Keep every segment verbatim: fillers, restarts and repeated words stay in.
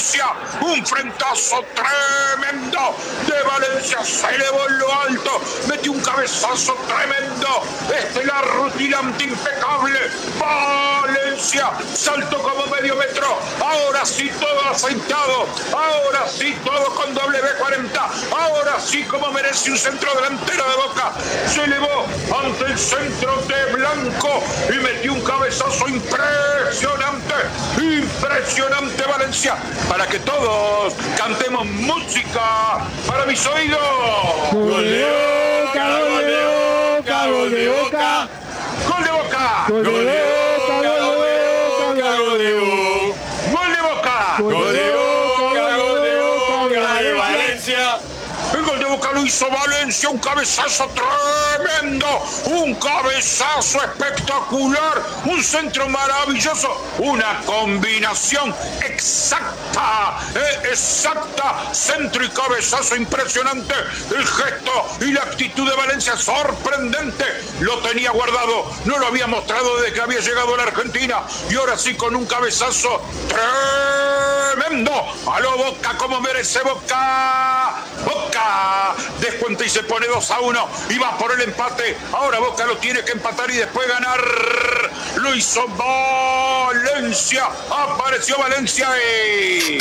Valencia. Un frentazo tremendo de Valencia. Se elevó en lo alto. Metió un cabezazo tremendo. Estelar, rutilante, impecable. Valencia. Saltó como medio metro. Ahora sí todo aceitado. Ahora sí todo con doble B cuarenta. Ahora sí como merece un centro delantero de Boca. Se elevó ante el centro de Blanco y metió un cabezazo impresionante. Impresionante Valencia. Para que todos cantemos música para mis oídos. Gol de Boca, gol de Boca, gol de Boca. Gol de Boca. Gol de Boca, gol de Boca, gol de Boca. Gol de Boca. Gol de Boca, gol de Boca, de Valencia. El gol de Boca lo hizo Valencia, un cabezazo tremendo, un cabezazo espectacular, un centro maravilloso, una combinación exacta, eh, exacta, centro y cabezazo impresionante, el gesto y la actitud de Valencia sorprendente, lo tenía guardado, no lo había mostrado desde que había llegado a la Argentina y ahora sí con un cabezazo tremendo, a lo Boca como merece Boca, Boca descuenta y se pone dos a uno y va por el empate. Ahora Boca lo tiene que empatar y después ganar. Lo hizo Valencia. Apareció Valencia y...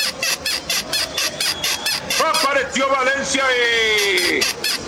Apareció Valencia y...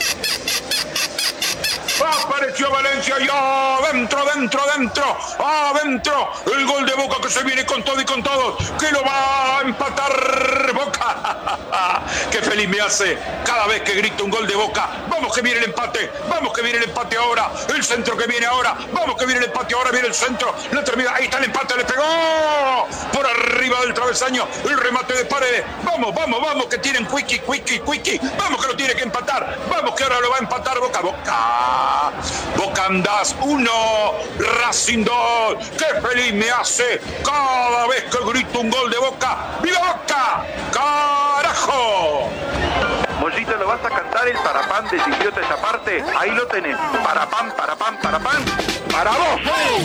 Apareció Valencia y adentro, dentro, dentro, adentro. El gol de Boca que se viene con todo y con todos. Que lo va a empatar Boca. Qué feliz me hace cada vez que grito un gol de Boca. Vamos que viene el empate. Vamos que viene el empate ahora. El centro que viene ahora. Vamos que viene el empate ahora. Viene el centro. La termina. Ahí está el empate. Le pegó por arriba del travesaño. El remate de Paredes. Vamos, vamos, vamos que tienen Quickie, Quickie, Quickie. Vamos que lo tiene que empatar. Vamos que ahora lo va a empatar Boca. Boca. Boca andás uno, Racing dos. Qué feliz me hace cada vez que grito un gol de Boca. ¡Viva Boca! ¡Carajo! Mollito, ¿lo vas a cantar el parapán de Idiota esa parte? Ahí lo tenés. Parapán, parapán, parapán. ¡Para vos!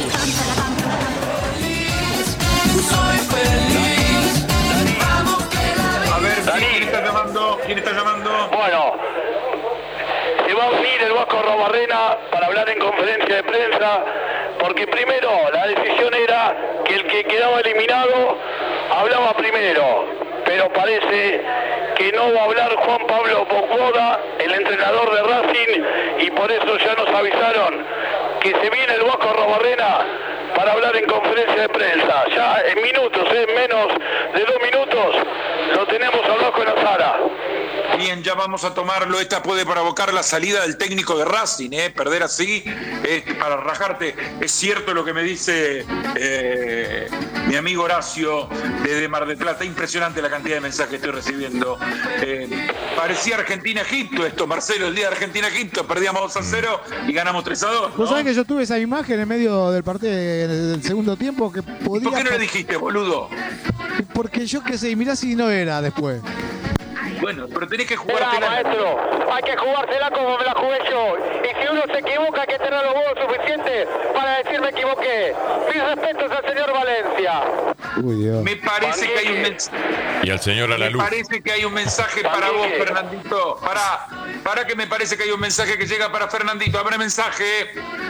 Soy feliz. A ver, ¿quién está llamando? ¿Quién está llamando? Bueno, se va a unir el Vasco Robarrena para hablar en conferencia de prensa, porque primero la decisión era que el que quedaba eliminado hablaba primero, pero parece que no va a hablar Juan Pablo Bocoda, el entrenador de Racing, y por eso ya nos avisaron que se viene el Vasco Robarrena para hablar en conferencia de prensa. Ya en minutos, en menos de dos minutos, lo tenemos al Vasco en la sala. Bien, ya vamos a tomarlo. Esta puede provocar la salida del técnico de Racing, ¿eh? Perder así, eh, para rajarte. Es cierto lo que me dice eh, mi amigo Horacio desde Mar del Plata. Impresionante la cantidad de mensajes que estoy recibiendo. Eh, parecía Argentina-Egipto esto, Marcelo, el día de Argentina-Egipto. Perdíamos dos a cero y ganamos tres a dos, ¿no? Vos sabés que yo tuve esa imagen en medio del partido del segundo tiempo que podía... ¿Por qué no le dijiste, boludo? Porque yo qué sé, mirá si no era después. Bueno, pero tenés que Mirá, jugártela. maestro, hay que jugársela como me la jugué yo. Y si uno se equivoca, hay que tener los huevos suficientes para decir me equivoqué. Mis respetos al señor Valencia. Uy, Dios. Me parece que hay un mensaje. Y al señor a la Me luz. parece que hay un mensaje para vos, Fernandito. Para, para que me parece que hay un mensaje que llega para Fernandito. Abre mensaje.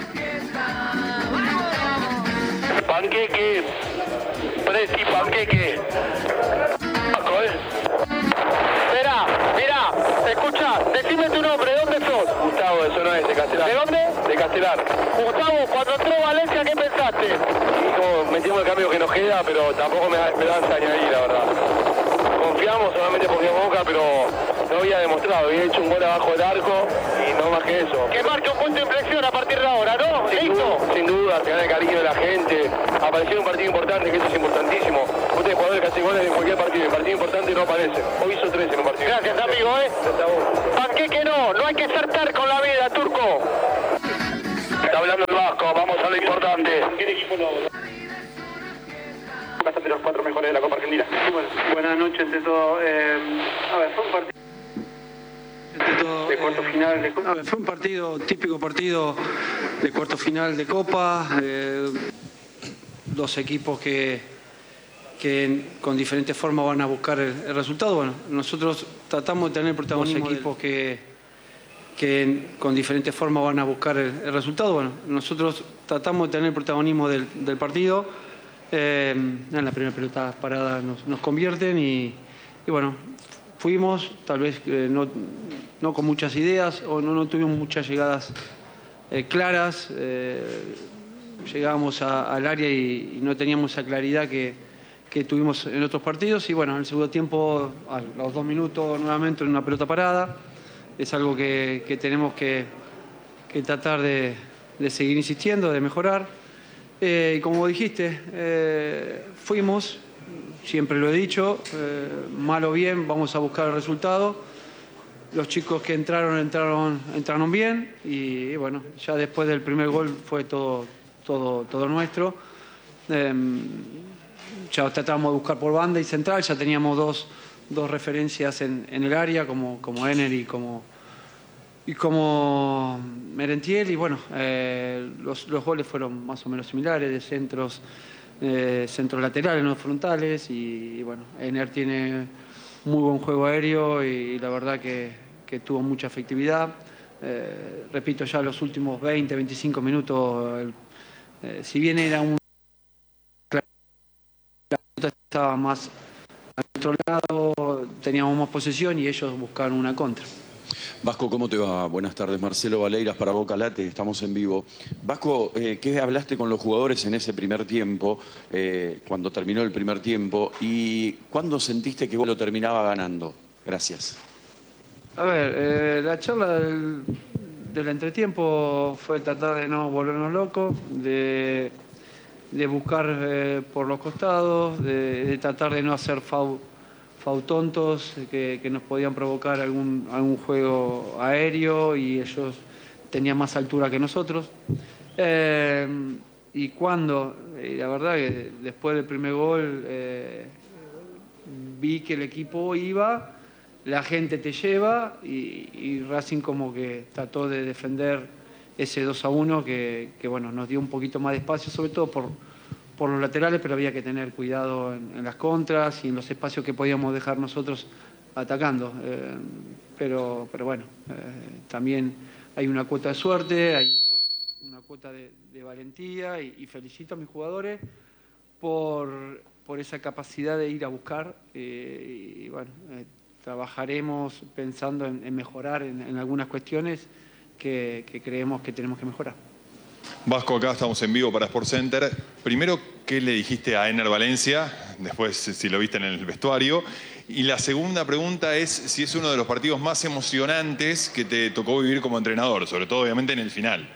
Panqueque, Presti, panqueque. Mirá, mirá, escucha, decime tu nombre, ¿dónde sos? Gustavo, eso no es, de Castelar. ¿De dónde? De Castelar. Gustavo, cuando entró Valencia, ¿qué pensaste? Hijo, metimos el cambio que nos queda, pero tampoco me, me dan saña ahí, la verdad. Confiamos solamente porque Boca, pero no había demostrado, había hecho un gol abajo del arco y no más que eso. Que marque un punto de inflexión a partir de ahora, ¿no? Sin ¿Listo? duda, sin duda, se gana el cariño de la gente, apareció en un partido importante, que eso es importantísimo. Ustedes jugadores que hacen goles en cualquier partido, en partido importante no aparece. Hoy hizo tres en un partido. Gracias, amigo, ¿eh? Panqueque no, no hay que ser terco en la vida, Turco. Está hablando el Vasco, vamos a lo importante. ¿Qué equipo no? Bastante los cuatro mejores de la Copa Argentina. Bueno, buenas noches de todo. Eh, a ver, fue un partido de cuarto final de Copa. A ver, fue un partido, típico partido de cuarto final de Copa. Eh, dos equipos que que con diferentes formas van a buscar el, el resultado. Bueno, nosotros tratamos de tener protagonismo equipos que, que con diferentes formas van a buscar el, el resultado. Bueno, nosotros tratamos de tener el protagonismo del, del partido. Eh, en la primera pelota parada nos, nos convierten y, y bueno, fuimos tal vez eh, no, no con muchas ideas o no, no tuvimos muchas llegadas eh, claras. Eh, llegábamos a, al área y, y no teníamos esa claridad que que tuvimos en otros partidos y bueno, en el segundo tiempo, a los dos minutos nuevamente en una pelota parada, es algo que, que tenemos que, que tratar de, de seguir insistiendo, de mejorar. Eh, y como dijiste, eh, fuimos, siempre lo he dicho, eh, mal o bien, vamos a buscar el resultado. Los chicos que entraron, entraron, entraron bien y, y bueno, ya después del primer gol fue todo, todo, todo nuestro. Eh, Ya tratamos de buscar por banda y central, ya teníamos dos, dos referencias en, en el área, como, como Ener y como, y como Merentiel, y bueno, eh, los, los goles fueron más o menos similares, de centros, eh, centros laterales, no frontales, y, y bueno, Ener tiene muy buen juego aéreo y, y la verdad que, que tuvo mucha efectividad. Eh, repito, ya los últimos veinte, veinticinco minutos, el, eh, si bien era un estaba más a nuestro lado, teníamos más posesión y ellos buscaron una contra. Vasco, ¿cómo te va? Buenas tardes, Marcelo Valeiras para Boca Late, estamos en vivo. Vasco, eh, ¿qué hablaste con los jugadores en ese primer tiempo, eh, cuando terminó el primer tiempo, y cuándo sentiste que vos lo terminaba ganando? Gracias. A ver, eh, la charla del, del entretiempo fue tratar de no volvernos locos, de... de buscar eh, por los costados, de, de tratar de no hacer fau, fau tontos que, que nos podían provocar algún, algún juego aéreo y ellos tenían más altura que nosotros. Eh, y cuando, eh, la verdad que después del primer gol eh, vi que el equipo iba, la gente te lleva y, y Racing como que trató de defender ese dos a uno que, que bueno, nos dio un poquito más de espacio, sobre todo por, por los laterales, pero había que tener cuidado en, en las contras y en los espacios que podíamos dejar nosotros atacando. Eh, pero, pero bueno, eh, también hay una cuota de suerte, hay una, una cuota de, de valentía y, y felicito a mis jugadores por, por esa capacidad de ir a buscar eh, y bueno, eh, trabajaremos pensando en, en mejorar en, en algunas cuestiones Que, que creemos que tenemos que mejorar. Vasco, acá estamos en vivo para SportsCenter. Primero, ¿qué le dijiste a Ener Valencia? Después, si lo viste en el vestuario. Y la segunda pregunta es si es uno de los partidos más emocionantes que te tocó vivir como entrenador, sobre todo obviamente en el final.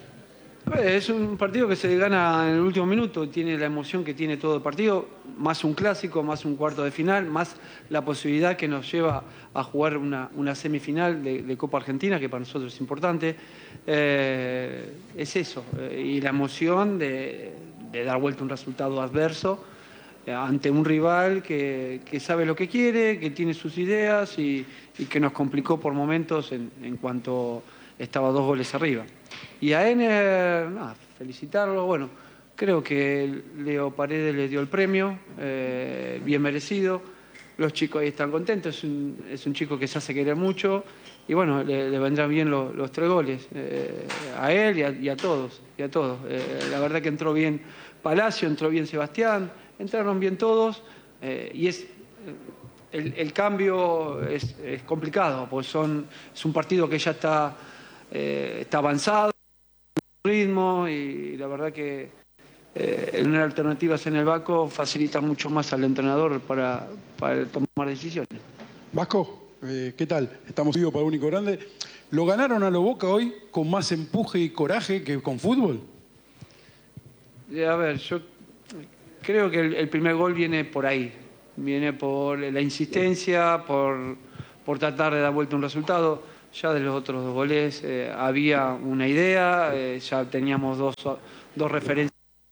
Es un partido que se gana en el último minuto, tiene la emoción que tiene todo el partido, más un clásico, más un cuarto de final, más la posibilidad que nos lleva a jugar una, una semifinal de, de Copa Argentina, que para nosotros es importante. Eh, es eso, eh, y la emoción de, de dar vuelta un resultado adverso eh, ante un rival que, que sabe lo que quiere, que tiene sus ideas y, y que nos complicó por momentos en, en cuanto estaba dos goles arriba. Y a Ener, nada, felicitarlo. Bueno, creo que Leo Paredes le dio el premio, eh, bien merecido. Los chicos ahí están contentos, es un, es un chico que se hace querer mucho y bueno, le, le vendrán bien lo, los tres goles, eh, a él y a, y a todos. Y a todos. Eh, la verdad que entró bien Palacio, entró bien Sebastián, entraron bien todos eh, y es... El, el cambio es, es complicado, porque son, es un partido que ya está, eh, está avanzado, ritmo, y la verdad que eh, tener alternativas en el banco facilita mucho más al entrenador para, para tomar decisiones. Vasco, eh, ¿qué tal? Estamos vivos para Único Grande. ¿Lo ganaron a lo Boca hoy con más empuje y coraje que con fútbol? Eh, a ver, yo creo que el, el primer gol viene por ahí. Viene por la insistencia, por, por tratar de dar vuelta un resultado. Ya de los otros dos goles eh, había una idea, eh, ya teníamos dos, dos referencias,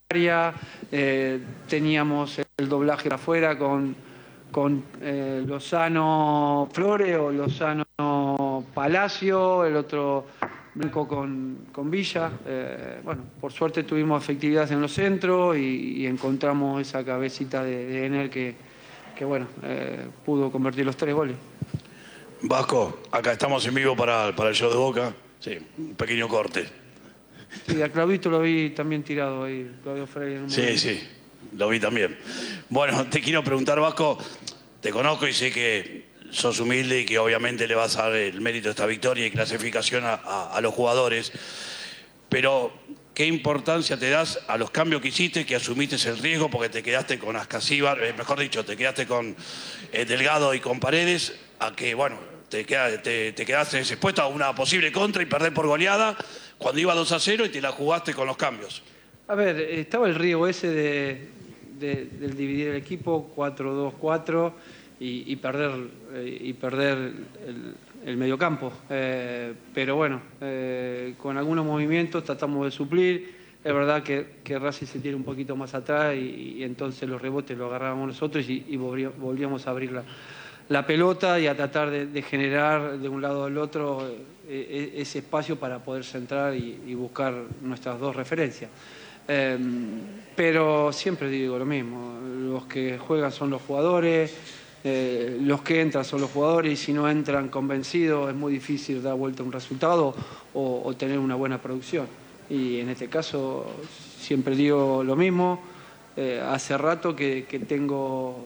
eh, teníamos el doblaje afuera con, con eh, Lozano Flores o Lozano Palacio, el otro Blanco con, con Villa. Eh, bueno, por suerte tuvimos efectividad en los centros y, y encontramos esa cabecita de, de Ener que, que bueno, eh, pudo convertir los tres goles. Vasco, acá estamos en vivo para, para el show de Boca. Sí, un pequeño corte. Sí, a Claudito lo vi también tirado ahí, Claudio Freire. En un sí, momento. sí, lo vi también. Bueno, te quiero preguntar, Vasco, te conozco y sé que sos humilde y que obviamente le vas a dar el mérito de esta victoria y clasificación a, a, a los jugadores, pero ¿qué importancia te das a los cambios que hiciste, que asumiste el riesgo porque te quedaste con Ascasíbar, eh, mejor dicho, te quedaste con eh, Delgado y con Paredes, a que, bueno, te, queda, te, te quedaste expuesto a una posible contra y perder por goleada cuando iba dos a cero y te la jugaste con los cambios? A ver, estaba el riesgo ese de, de, de dividir el equipo cuatro dos cuatro y, y perder, eh, y perder el, el mediocampo. Eh, pero bueno, eh, con algunos movimientos tratamos de suplir. Es verdad que, que Racing se tiene un poquito más atrás y, y entonces los rebotes los agarrábamos nosotros y, y volvíamos a abrir la, la pelota y a tratar de, de generar de un lado al otro eh, ese espacio para poder centrar y, y buscar nuestras dos referencias. Eh, pero siempre digo lo mismo, los que juegan son los jugadores, eh, los que entran son los jugadores y si no entran convencidos es muy difícil dar vuelta a un resultado o, o tener una buena producción. Y en este caso siempre digo lo mismo, eh, hace rato que, que tengo,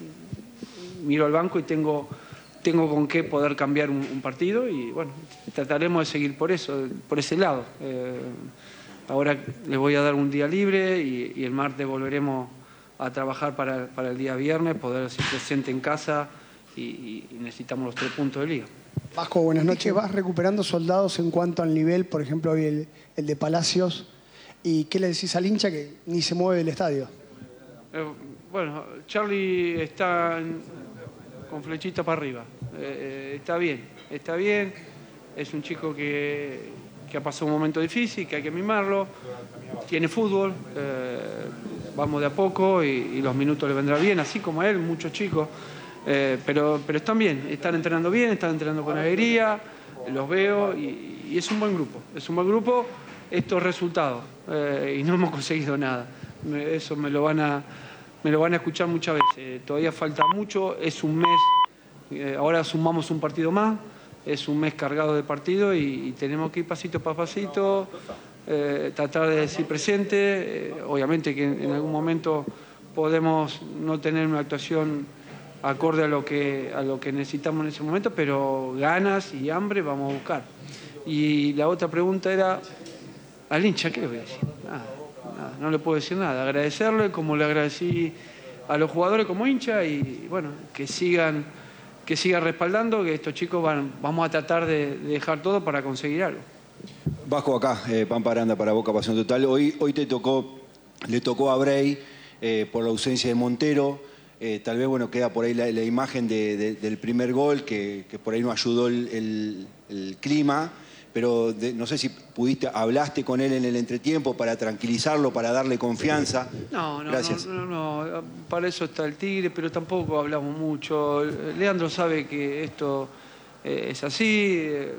miro al banco y tengo, tengo con qué poder cambiar un, un partido y bueno, trataremos de seguir por eso, por ese lado. Eh, ahora les voy a dar un día libre y, y el martes volveremos a trabajar para, para el día viernes, poder ser presente en casa y, y necesitamos los tres puntos de liga. Vasco, buenas noches. ¿Vas recuperando soldados en cuanto al nivel, por ejemplo, hoy el, el de Palacios? ¿Y qué le decís al hincha que ni se mueve del estadio? Eh, bueno, Charlie está en, con flechita para arriba. Eh, está bien, está bien. Es un chico que, que ha pasado un momento difícil, que hay que mimarlo. Tiene fútbol, eh, vamos de a poco y, y los minutos le vendrán bien, así como a él, muchos chicos. Eh, pero, pero están bien, están entrenando bien, están entrenando con alegría, los veo y, y es un buen grupo, es un buen grupo, estos resultados eh, y no hemos conseguido nada, me, eso me lo, van a, me lo van a escuchar muchas veces, eh, todavía falta mucho, es un mes, eh, ahora sumamos un partido más, es un mes cargado de partido y, y tenemos que ir pasito para pasito, eh, tratar de decir presente, eh, obviamente que en, en algún momento podemos no tener una actuación acorde a lo que a lo que necesitamos en ese momento, pero ganas y hambre vamos a buscar. Y la otra pregunta era al hincha, ¿qué le voy a decir? Nada, nada, no le puedo decir nada. Agradecerle como le agradecí a los jugadores como hincha y bueno, que sigan que sigan respaldando, que estos chicos van, vamos a tratar de, de dejar todo para conseguir algo. Vasco, acá, eh, Pampa Aranda para Boca Pasión Total. Hoy, hoy te tocó, le tocó a Bray eh, por la ausencia de Montero. Eh, tal vez, bueno, queda por ahí la, la imagen de, de, del primer gol, que, que por ahí no ayudó el, el, el clima, pero de, no sé si pudiste, hablaste con él en el entretiempo para tranquilizarlo, para darle confianza. No, no, Gracias. no, no, no, para eso está el Tigre, pero tampoco hablamos mucho. Leandro sabe que esto eh, es así, eh,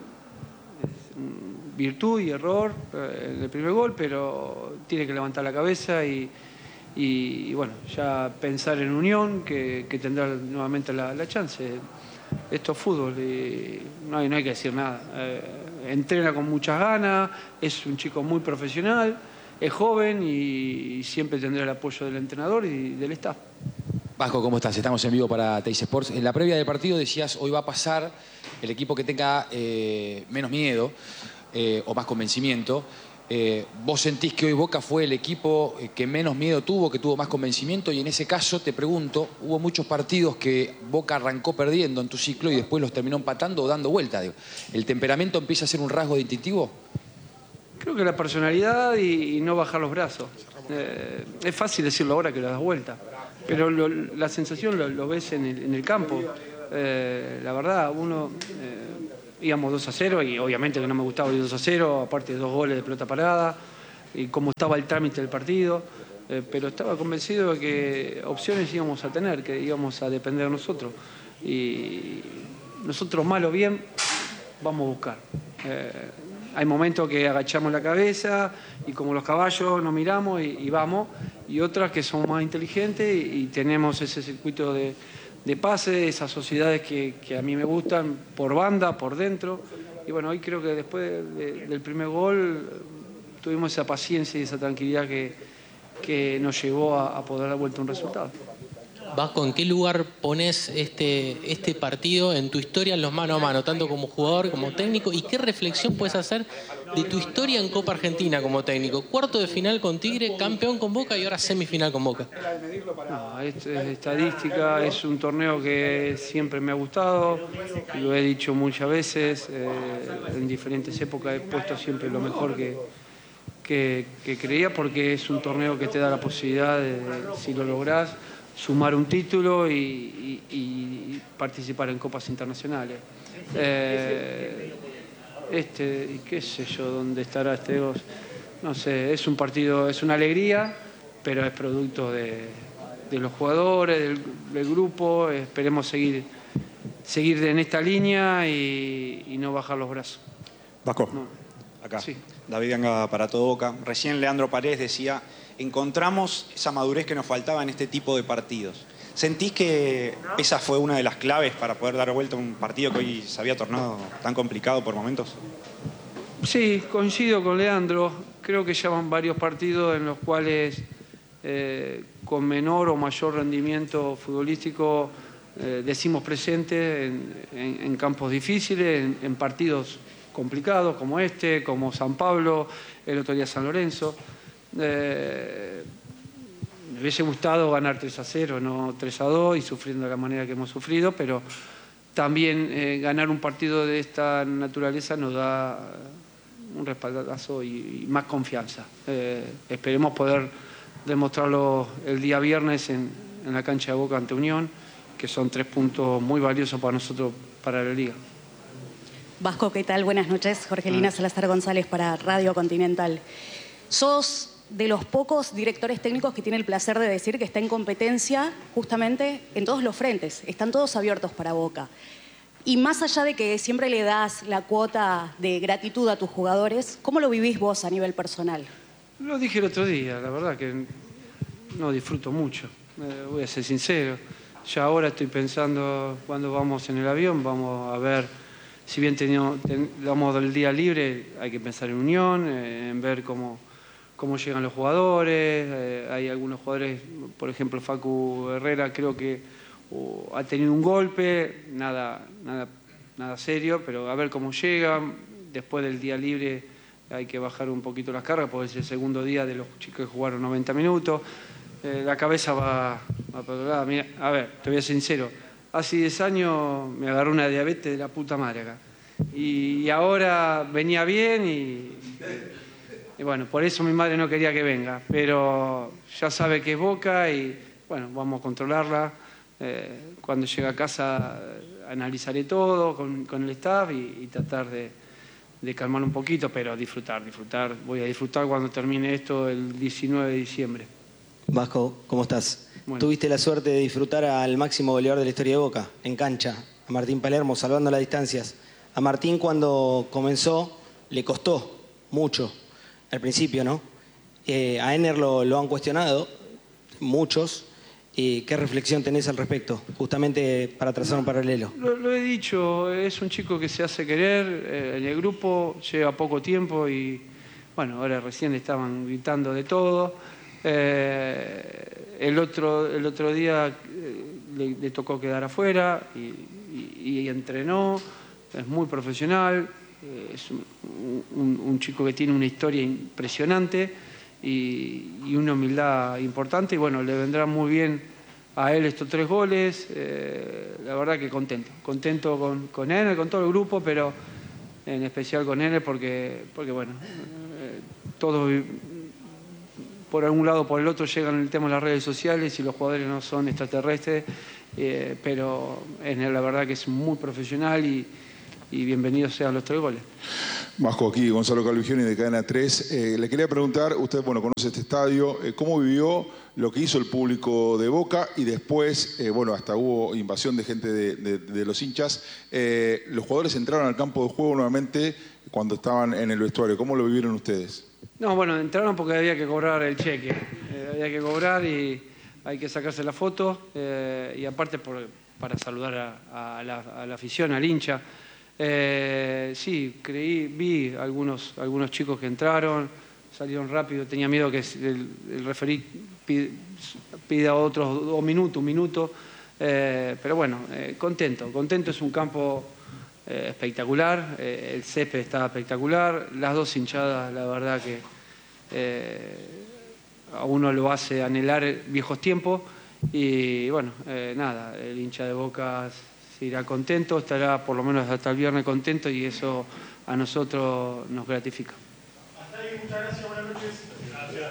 es virtud y error eh, en el primer gol, pero tiene que levantar la cabeza y... Y, y bueno, ya pensar en Unión, que, que tendrá nuevamente la, la chance. Esto es fútbol y no hay, no hay que decir nada. Eh, entrena con muchas ganas, es un chico muy profesional, es joven y, y siempre tendrá el apoyo del entrenador y del staff. Vasco, ¿cómo estás? Estamos en vivo para Teis Sports. En la previa del partido decías, hoy va a pasar el equipo que tenga eh, menos miedo eh, o más convencimiento. Eh, ¿Vos sentís que hoy Boca fue el equipo que menos miedo tuvo, que tuvo más convencimiento? Y en ese caso, te pregunto, hubo muchos partidos que Boca arrancó perdiendo en tu ciclo y después los terminó empatando o dando vuelta. ¿El temperamento empieza a ser un rasgo distintivo? Creo que la personalidad y, y no bajar los brazos. Eh, es fácil decirlo ahora que lo das vuelta, pero lo, la sensación lo, lo ves en el, en el campo. Eh, la verdad, uno... Eh, íbamos dos a cero y obviamente que no me gustaba ir dos a cero, aparte de dos goles de pelota parada y cómo estaba el trámite del partido, eh, pero estaba convencido de que opciones íbamos a tener, que íbamos a depender nosotros y nosotros mal o bien vamos a buscar. Eh, hay momentos que agachamos la cabeza y como los caballos nos miramos y, y vamos, y otras que somos más inteligentes y, y tenemos ese circuito de, de pase, esas sociedades que, que a mí me gustan por banda, por dentro. Y bueno, hoy creo que después de, de, del primer gol tuvimos esa paciencia y esa tranquilidad que, que nos llevó a, a poder dar vuelta un resultado. Vasco, ¿en qué lugar pones este, este partido en tu historia en los mano a mano, tanto como jugador como técnico? ¿Y qué reflexión puedes hacer de tu historia en Copa Argentina como técnico? Cuarto de final con Tigre, campeón con Boca y ahora semifinal con Boca. No, esto es estadística, es un torneo que siempre me ha gustado, lo he dicho muchas veces, eh, en diferentes épocas he puesto siempre lo mejor que, que, que creía, porque es un torneo que te da la posibilidad de, si lo lográs, sumar un título y, y, y participar en copas internacionales. Eh, este, y qué sé yo, dónde estará este dos. No sé, es un partido, es una alegría, pero es producto de, de los jugadores, del, del grupo. Esperemos seguir, seguir en esta línea y, y no bajar los brazos. Vasco, no. acá. Sí. David Anga para Todo Boca. Recién Leandro Paredes decía, encontramos esa madurez que nos faltaba en este tipo de partidos. ¿Sentís que esa fue una de las claves para poder dar vuelta a un partido que hoy se había tornado tan complicado por momentos? Sí, coincido con Leandro. Creo que ya van varios partidos en los cuales eh, con menor o mayor rendimiento futbolístico eh, decimos presente en, en, en campos difíciles, en, en partidos complicados como este, como San Pablo, el otro día San Lorenzo. Eh, me hubiese gustado ganar tres a cero, no tres a dos, y sufriendo de la manera que hemos sufrido, pero también eh, ganar un partido de esta naturaleza nos da un respaldazo y, y más confianza. Eh, esperemos poder demostrarlo el día viernes en, en la cancha de Boca ante Unión, que son tres puntos muy valiosos para nosotros, para la Liga. Vasco, ¿qué tal? Buenas noches. Jorgelina Salazar González para Radio Continental. Sos de los pocos directores técnicos que tiene el placer de decir que está en competencia justamente en todos los frentes. Están todos abiertos para Boca. Y más allá de que siempre le das la cuota de gratitud a tus jugadores, ¿cómo lo vivís vos a nivel personal? Lo dije el otro día, la verdad que no disfruto mucho, eh, voy a ser sincero. Ya ahora estoy pensando cuando vamos en el avión, vamos a ver, si bien teníamos, ten, vamos del día libre, hay que pensar en unión, eh, en ver cómo, cómo llegan los jugadores. Eh, hay algunos jugadores, por ejemplo Facu Herrera, creo que uh, ha tenido un golpe, nada, nada, nada serio, pero a ver cómo llegan. Después del día libre hay que bajar un poquito las cargas, porque es el segundo día de los chicos que jugaron noventa minutos. Eh, la cabeza va, va para otro lado. Mira, a ver, te voy a ser sincero, hace diez años me agarró una diabetes de la puta madre acá. Y, y ahora venía bien y, y bueno, por eso mi madre no quería que venga, pero ya sabe que es Boca y bueno, vamos a controlarla. Eh, cuando llegue a casa analizaré todo con, con el staff y, y tratar de, de calmar un poquito, pero disfrutar, disfrutar. Voy a disfrutar cuando termine esto el diecinueve de diciembre. Vasco, ¿cómo estás? Bueno. Tuviste la suerte de disfrutar al máximo goleador de la historia de Boca, en cancha, a Martín Palermo, salvando las distancias. A Martín cuando comenzó le costó mucho, al principio, ¿no? Eh, a Ener lo, lo han cuestionado, muchos. Eh, ¿Qué reflexión tenés al respecto? Justamente para trazar un paralelo. Lo, lo he dicho, es un chico que se hace querer eh, en el grupo, lleva poco tiempo y bueno, ahora recién le estaban gritando de todo. Eh, el, otro, el otro día eh, le, le tocó quedar afuera y, y, y entrenó, es muy profesional, eh, es un, un, un chico que tiene una historia impresionante y, y una humildad importante y bueno, le vendrán muy bien a él estos tres goles. Eh, la verdad que contento, contento con, con él, con todo el grupo, pero en especial con él porque, porque bueno, eh, todos por algún lado o por el otro llegan el tema de las redes sociales y los jugadores no son extraterrestres, eh, pero es la verdad que es muy profesional y, y bienvenidos sean los tres goles. Vasco, aquí Gonzalo Calvigioni de Cadena tres. Eh, le quería preguntar, usted bueno, conoce este estadio, eh, ¿cómo vivió lo que hizo el público de Boca? Y después, eh, bueno, hasta hubo invasión de gente de, de, de los hinchas. Eh, los jugadores entraron al campo de juego nuevamente cuando estaban en el vestuario. ¿Cómo lo vivieron ustedes? No, bueno, entraron porque había que cobrar el cheque. Eh, había que cobrar y hay que sacarse la foto. Eh, y aparte por, para saludar a, a, la, a la afición, al hincha. Eh, sí, creí, vi algunos, algunos chicos que entraron, salieron rápido. Tenía miedo que el, el referí pida, pida otros dos minutos, un minuto. Eh, pero bueno, eh, contento. Contento, es un campo eh, espectacular. Eh, el césped está espectacular. Las dos hinchadas, la verdad que eh, a uno lo hace anhelar viejos tiempos. Y bueno, eh, nada, el hincha de Boca se irá contento, estará por lo menos hasta el viernes contento y eso a nosotros nos gratifica. Hasta ahí, muchas gracias, buenas noches. Gracias.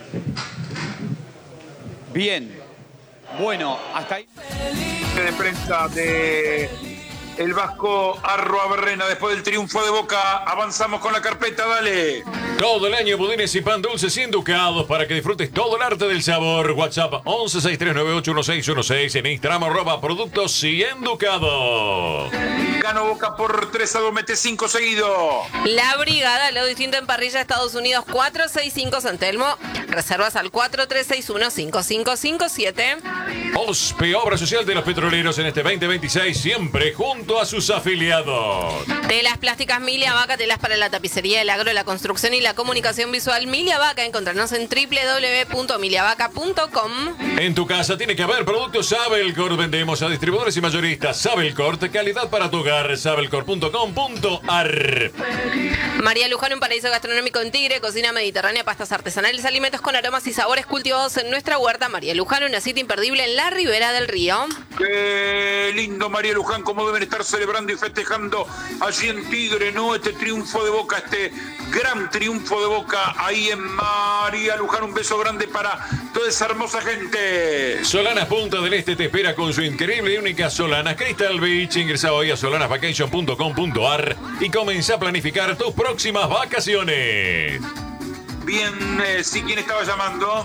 Bien, bueno, hasta ahí. De prensa de el Vasco Arruabarrena después del triunfo de Boca. Avanzamos con la carpeta, dale. Todo el año budines y pan dulces y enducados para que disfrutes todo el arte del sabor. WhatsApp once sesenta y tres noventa y ocho dieciséis dieciséis. En Instagram arroba productos y enducados. Ganó Boca por tres a dos, mete cinco seguido. La Brigada, lo distinto en parrilla Estados Unidos cuatro seis cinco San Telmo. Reservas al cuatro tres seis uno cinco cinco cinco siete. O S P E, Obra Social de los Petroleros en este veinte veintiséis, siempre junto a sus afiliados. Telas plásticas Milia Vaca, telas para la tapicería, el agro, la construcción y la comunicación visual. Milia Vaca, encontrarnos en doble u doble u doble u punto milia vaca punto com. En tu casa tiene que haber productos Sabelcor. Vendemos a distribuidores y mayoristas. Sabelcor, calidad para tu hogar. sabelcor punto com punto a r. María Luján, un paraíso gastronómico en Tigre, cocina mediterránea, pastas artesanales, alimentos con aromas y sabores cultivados en nuestra huerta. María Luján, una cita imperdible en la ribera del río. Qué lindo, María Luján, cómo deben estar celebrando y festejando allí en Tigre, ¿no? Este triunfo de Boca, este gran triunfo de Boca ahí en María Luján. Un beso grande para toda esa hermosa gente. Solanas Punta del Este te espera con su increíble y única Solanas Crystal Beach. Ingresa hoy a solanas vacation punto com punto a r y comienza a planificar tus próximas vacaciones. Bien, eh, sí, ¿quién estaba llamando?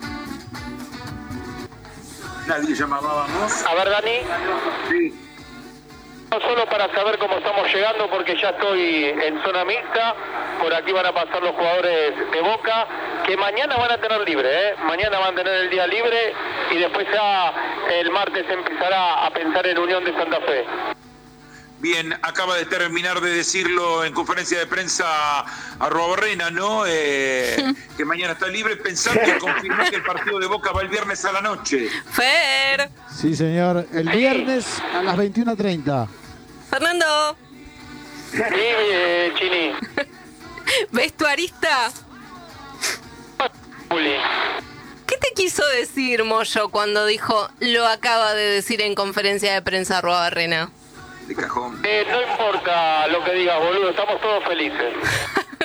Nadie llamaba, vamos. A ver, Dani. Sí. No solo para saber cómo estamos llegando, porque ya estoy en zona mixta. Por aquí van a pasar los jugadores de Boca, que mañana van a tener libre, ¿eh? Mañana van a tener el día libre y después ya el martes empezará a pensar en Unión de Santa Fe. Bien, acaba de terminar de decirlo en conferencia de prensa Arruabarrena, ¿no? Eh, que mañana está libre, pensando en confirmar que el partido de Boca va el viernes a la noche. Fer. Sí, señor. El viernes a las veintiuna treinta. Fernando. Sí, eh, Chini. Vestuarista. ¿Qué te quiso decir Moyo cuando dijo lo acaba de decir en conferencia de prensa Arruabarrena? De cajón. Eh, no importa lo que digas, boludo, estamos todos felices.